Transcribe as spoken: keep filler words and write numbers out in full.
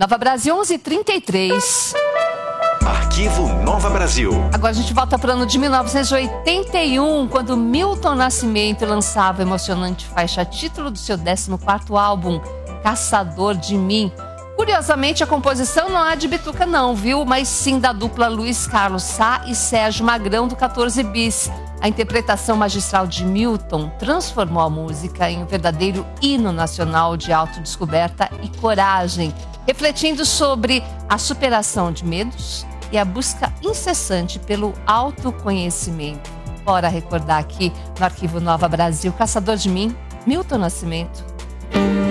Nova Brasil, onze e trinta e três. Arquivo Nova Brasil. Agora a gente volta para o ano de mil novecentos e oitenta e um, quando Milton Nascimento lançava a emocionante faixa título do seu décimo quarto álbum, Caçador de Mim. Curiosamente, a composição não é de Bituca não, viu? Mas sim da dupla Luiz Carlos Sá e Sérgio Magrão, do quatorze bis. A interpretação magistral de Milton transformou a música em um verdadeiro hino nacional de autodescoberta e coragem, refletindo sobre a superação de medos e a busca incessante pelo autoconhecimento. Bora recordar aqui no Arquivo Nova Brasil, Caçador de Mim, Milton Nascimento.